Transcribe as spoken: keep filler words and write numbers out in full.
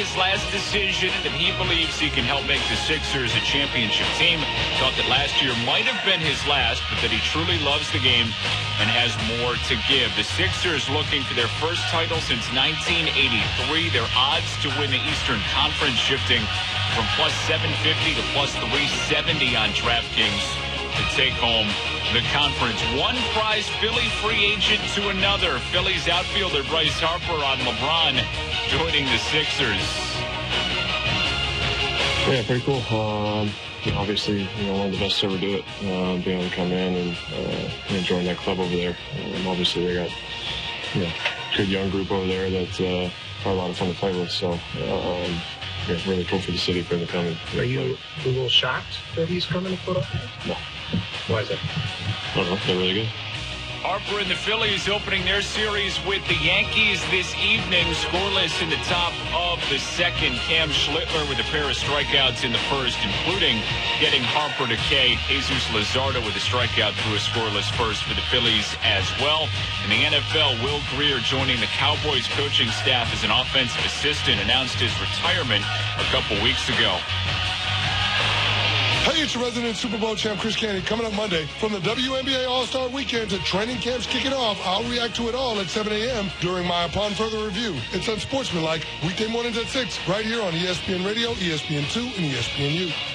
his last decision, and that he believes he can help make the Sixers a championship team. Thought that last year might have been his last, but that he truly loves the game and has more to give. The Sixers looking for their first title since nineteen eighty-three. Their odds to win the Eastern Conference shifting from plus seven fifty to plus three seventy on DraftKings to take home the conference. One prize Philly free agent to another. Phillies outfielder Bryce Harper on LeBron joining the Sixers. Yeah, pretty cool. Um, obviously, you know, one of the best to ever do it. Uh, being able to come in and uh, join that club over there. Um, obviously, they got you know, good young group over there that's uh, are a lot of fun to play with. So, um, yeah, really cool for the city for him to come in. Are you a little shocked that he's coming to Philadelphia? No. Why is that? I don't know. They're really good. Harper and the Phillies opening their series with the Yankees this evening. Scoreless in the top of the second. Cam Schlittler with a pair of strikeouts in the first, including getting Harper to K. Jesus Luzardo with a strikeout through a scoreless first for the Phillies as well. In the N F L, Will Greer joining the Cowboys coaching staff as an offensive assistant announced his retirement a couple weeks ago. Hey, it's your resident Super Bowl champ, Chris Canty, coming up Monday. From the W N B A All-Star Weekend to training camps kicking off, I'll react to it all at seven a.m. during my Upon Further Review. It's unsportsmanlike, weekday mornings at six, right here on E S P N Radio, E S P N two, and E S P N U.